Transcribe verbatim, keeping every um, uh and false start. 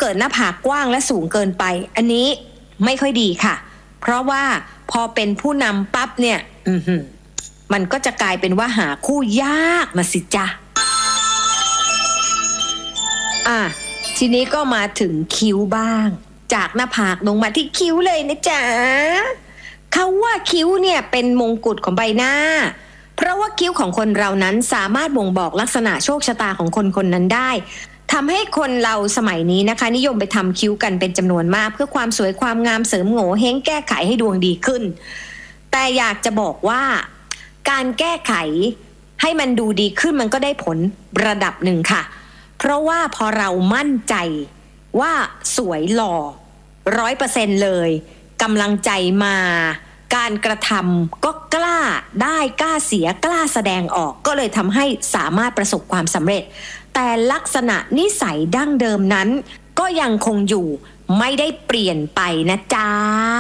กิดหน้าผากกว้างและสูงเกินไปอันนี้ไม่ค่อยดีค่ะเพราะว่าพอเป็นผู้นำปั๊บเนี่ยอือหือมันก็จะกลายเป็นว่าหาคู่ยากมาสิจ๊ะอ่ะทีนี้ก็มาถึงคิ้วบ้างจากหน้าผากลงมาที่คิ้วเลยนะจ๊ะเขาว่าคิ้วเนี่ยเป็นมงกุฎของใบหน้าเพราะว่าคิ้วของคนเรานั้นสามารถบ่งบอกลักษณะโชคชะตาของคนคนนั้นได้ทำให้คนเราสมัยนี้นะคะนิยมไปทำคิ้วกันเป็นจำนวนมากเพื่อความสวยความงามเสริมโง่เฮงแก้ไขให้ดวงดีขึ้นแต่อยากจะบอกว่าการแก้ไขให้มันดูดีขึ้นมันก็ได้ผลระดับหนึ่งค่ะเพราะว่าพอเรามั่นใจว่าสวยหล่อร้อยเปอร์เซ็นต์เลยกำลังใจมาการกระทำก็กล้าได้กล้าเสียกล้าแสดงออกก็เลยทำให้สามารถประสบความสำเร็จแต่ลักษณะนิสัยดั้งเดิมนั้นก็ยังคงอยู่ไม่ได้เปลี่ยนไปนะจ๊ะ